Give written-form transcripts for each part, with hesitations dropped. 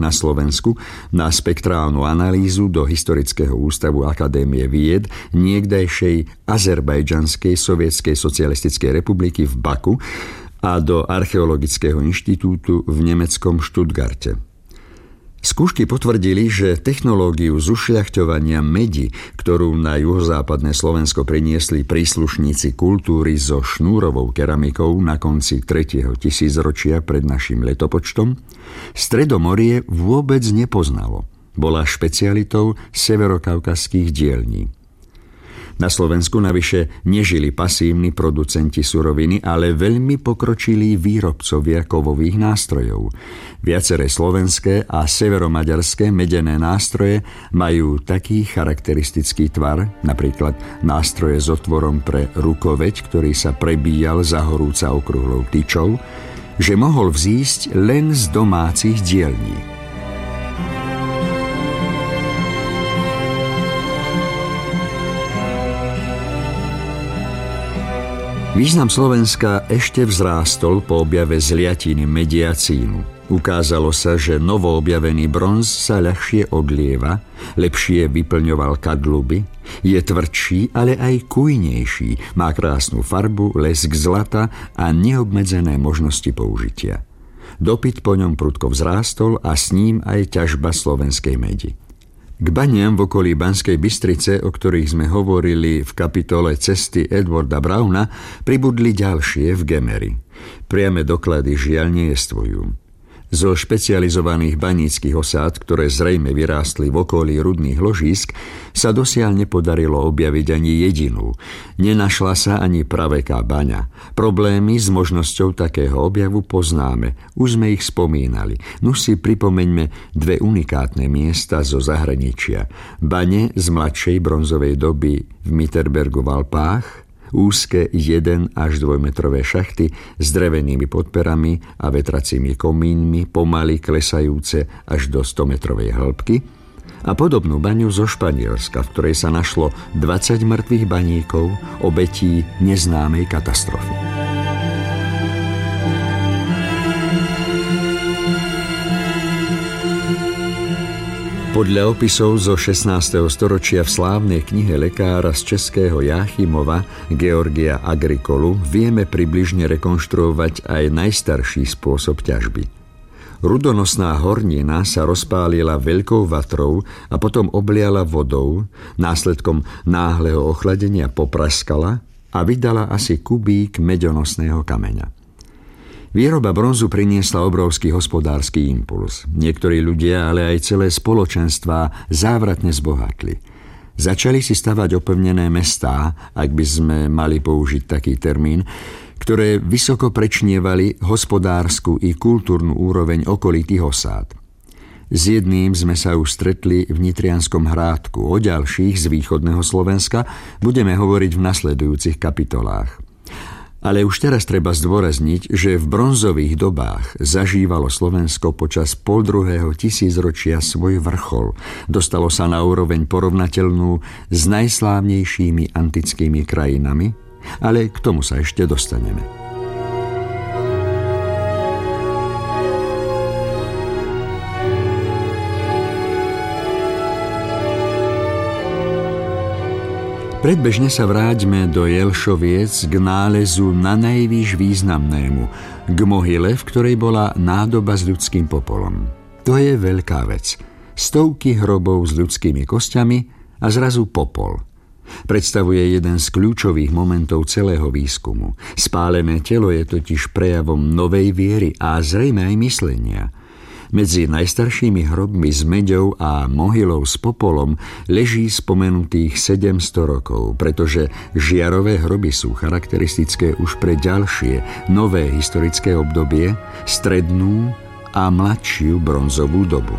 na Slovensku na spektrálnu analýzu do Historického ústavu Akadémie vied niekdajšej Azerbajdžanskej sovietskej socialistickej republiky v Baku a do Archeologického inštitútu v nemeckom Stuttgarte. Skúšky potvrdili, že technológiu zušľachťovania medi, ktorú na juhozápadné Slovensko priniesli príslušníci kultúry so šnúrovou keramikou na konci 3. tisícročia pred našim letopočtom, Stredomorie vôbec nepoznalo. Bola špecialitou severokaukazských dielní. Na Slovensku navyše nežili pasívni producenti suroviny, ale veľmi pokročilí výrobcovia kovových nástrojov. Viaceré slovenské a severomaďarské medené nástroje majú taký charakteristický tvar, napríklad nástroje s otvorom pre rukoveď, ktorý sa prebíjal za horúca okrúhlou tyčou, že mohol vzísť len z domácich dielní. Význam Slovenska ešte vzrástol po objave zliatiny mediacínu. Ukázalo sa, že novoobjavený bronz sa ľahšie odlieva, lepšie vyplňoval kadluby, je tvrdší, ale aj kujnejší, má krásnu farbu, lesk zlata a neobmedzené možnosti použitia. Dopyt po ňom prudko vzrástol a s ním aj ťažba slovenskej medi. K baniam v okolí Banskej Bystrice, o ktorých sme hovorili v kapitole Cesty Edwarda Browna, pribudli ďalšie v Gemeri. Priame doklady žiaľ neestvujú. Zo špecializovaných baníckych osád, ktoré zrejme vyrástli v okolí rudných ložísk, sa dosiaľ nepodarilo objaviť ani jedinú. Nenašla sa ani praveká baňa. Problémy s možnosťou takého objavu poznáme. Už sme ich spomínali. No si pripomeňme dve unikátne miesta zo zahraničia. Bane z mladšej bronzovej doby v Mitterbergu v Alpách, úzke 1 až 2 metrové šachty s drevenými podperami a vetracími komínmi, pomaly klesajúce až do 100-metrovej hĺbky, a podobnú baňu zo Španielska, v ktorej sa našlo 20 mŕtvych baníkov, obetí neznámej katastrofy. Podľa opisov zo 16. storočia v slávnej knihe lekára z českého Jáchymova Georgia Agricolu vieme približne rekonštruovať aj najstarší spôsob ťažby. Rudonosná hornina sa rozpálila veľkou vatrou a potom obliala vodou, následkom náhleho ochladenia popraskala a vydala asi kubík meďonosného kameňa. Výroba bronzu priniesla obrovský hospodársky impuls. Niektorí ľudia, ale aj celé spoločenstvá závratne zbohatli. Začali si stavať opevnené mestá, ak by sme mali použiť taký termín, ktoré vysoko prečnievali hospodársku i kultúrnu úroveň okolitých osád. S jedným sme sa už stretli v Nitrianskom Hrádku. O ďalších z východného Slovenska budeme hovoriť v nasledujúcich kapitolách. Ale už teraz treba zdôrazniť, že v bronzových dobách zažívalo Slovensko počas 2. tisícročia svoj vrchol. Dostalo sa na úroveň porovnateľnú s najslávnejšími antickými krajinami, ale k tomu sa ešte dostaneme. Predbežne sa vráťme do Jelšoviec k nálezu na najvýš významnému, k mohyle, v ktorej bola nádoba s ľudským popolom. To je veľká vec. Stovky hrobov s ľudskými kostiami a zrazu popol. Predstavuje jeden z kľúčových momentov celého výskumu. Spálené telo je totiž prejavom novej viery a zrejme aj myslenia. Medzi najstaršími hrobmi s meďou a mohylou s popolom leží spomenutých 700 rokov, pretože žiarové hroby sú charakteristické už pre ďalšie, nové historické obdobie, strednú a mladšiu bronzovú dobu.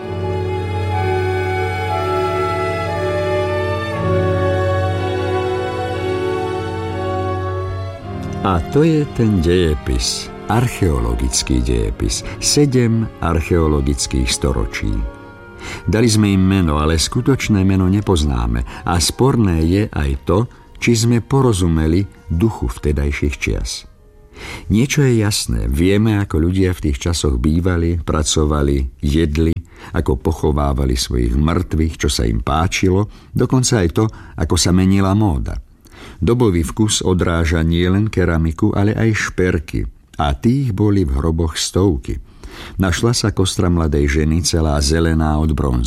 A to je ten dejepis, archeologický dejepis, 7 archeologických storočí. Dali sme im meno, ale skutočné meno nepoznáme a sporné je aj to, či sme porozumeli duchu vtedajších čias. Niečo je jasné, vieme, ako ľudia v tých časoch bývali, pracovali, jedli, ako pochovávali svojich mŕtvych, čo sa im páčilo, dokonca aj to, ako sa menila móda. Dobový vkus odráža nielen keramiku, ale aj šperky. A tých boli v hroboch stovky. Našla sa kostra mladej ženy celá zelená od bronzu.